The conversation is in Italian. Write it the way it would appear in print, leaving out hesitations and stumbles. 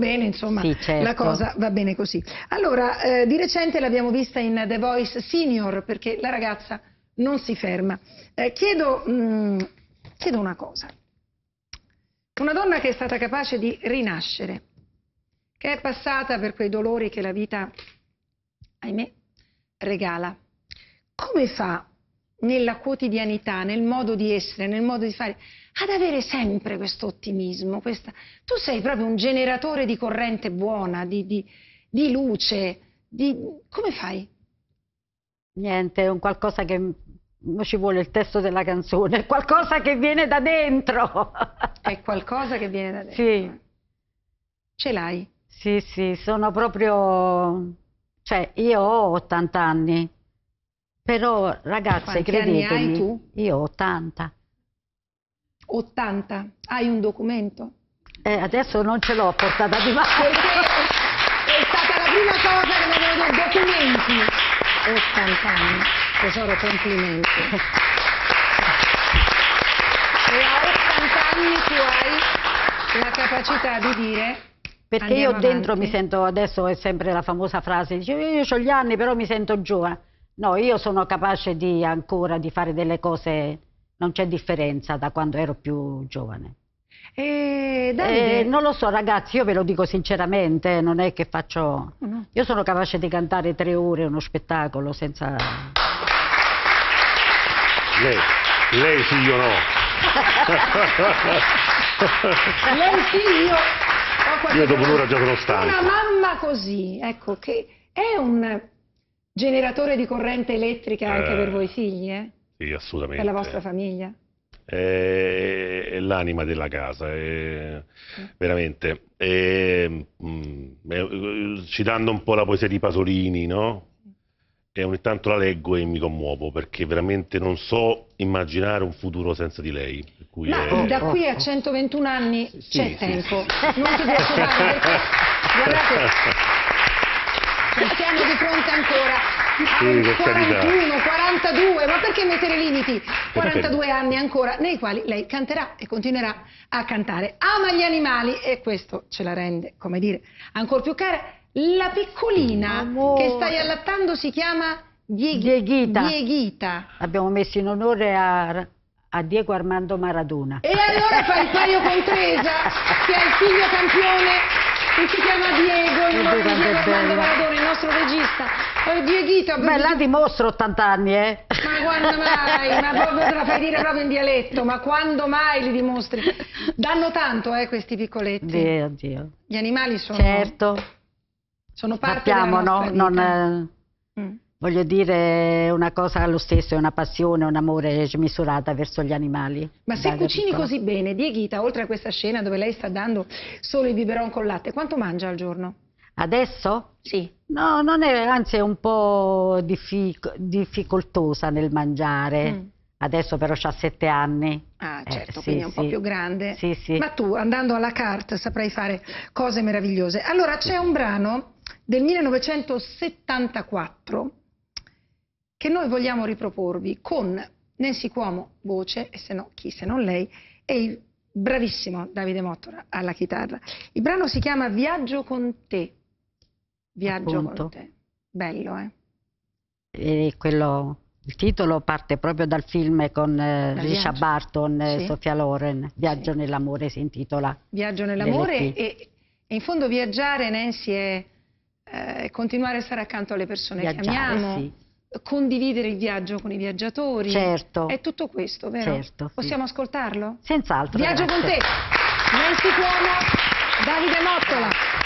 bene, insomma, sì, certo. La cosa va bene così. Allora, di recente l'abbiamo vista in The Voice Senior, perché la ragazza non si ferma. Chiedo una cosa. Una donna che è stata capace di rinascere, che è passata per quei dolori che la vita, ahimè, regala. Come fa nella quotidianità, nel modo di essere, nel modo di fare, ad avere sempre questo ottimismo? Tu sei proprio un generatore di corrente buona, di luce, come fai? Niente, è un qualcosa che... non ci vuole il testo della canzone, è qualcosa che viene da dentro. È qualcosa che viene da dentro. Sì. Ce l'hai? Sì, sì, sono proprio... Cioè, io ho 80 anni, però ragazze, Quanti anni credetemi, hai tu? io ho 80. 80? Hai un documento? Adesso non ce l'ho portata di mano. Perché è stata la prima cosa che mi avevo detto, documenti. 80 anni, tesoro, complimenti. E a 80 anni tu hai la capacità di dire... Perché io dentro avanti. mi sento, adesso è sempre la famosa frase, dice io ho gli anni però mi sento giovane. No, io sono capace ancora di fare delle cose, non c'è differenza da quando ero più giovane. Davide... non lo so ragazzi, io ve lo dico sinceramente, non è che faccio... No. Io sono capace di cantare 3 ore uno spettacolo senza... Lei sì, io no. Lei sì, Io dopo un'ora già sono stanco. Una mamma così, ecco, che è un generatore di corrente elettrica anche per voi figli, eh? Sì, assolutamente. Per la vostra famiglia. È l'anima della casa, veramente. Citando un po' la poesia di Pasolini, no? E ogni tanto la leggo e mi commuovo, perché veramente non so immaginare un futuro senza di lei. Per cui da qui a 121 anni c'è tempo, sì. non ti preoccupare, perché guardate, siamo di fronte ancora a 41, 42, ma perché mettere limiti? 42 anni ancora, nei quali lei canterà e continuerà a cantare. Ama gli animali e questo ce la rende, come dire, ancora più cara. La piccolina che stai allattando si chiama Dieghita. Abbiamo messo in onore a Diego Armando Maradona. E allora fai il paio con Teresa, che è il figlio campione, che si chiama Diego, in onore di Diego Armando Maradona, il nostro regista. Dieghita... Beh, la dimostro 80 anni, eh? Ma quando mai? Ma proprio te la fai dire proprio in dialetto, ma quando mai li dimostri? Danno tanto, questi piccoletti. Oddio. Gli animali sono... Certo. Sono parte Sappiamo, della nostra no? vita. Voglio dire, una cosa lo stesso, è una passione, un amore smisurata verso gli animali. Ma se cucini così bene, Dieghita, oltre a questa scena dove lei sta dando solo il biberon con latte, quanto mangia al giorno? Adesso? Sì. No, non è, anzi è un po' difficoltosa nel mangiare. Adesso però ha 7 anni. Ah, certo, sì, quindi è un po' più grande. Sì, sì. Ma tu, andando alla carte, saprai fare cose meravigliose. Allora, c'è un brano del 1974 che noi vogliamo riproporvi con Nancy Cuomo, voce, e se no, chi se non lei, e il bravissimo Davide Mottora alla chitarra. Il brano si chiama Viaggio con te. Viaggio con te. Bello, eh? E il titolo parte proprio dal film con Richard Burton e Sofia Loren. Viaggio nell'amore si intitola. Viaggio nell'amore e in fondo viaggiare, Nancy, è continuare a stare accanto alle persone che amiamo, condividere il viaggio con i viaggiatori. Certo. È tutto questo, vero? Certo. Possiamo ascoltarlo? Senz'altro. Viaggio con te. Nancy Cuomo, Davide Mottola.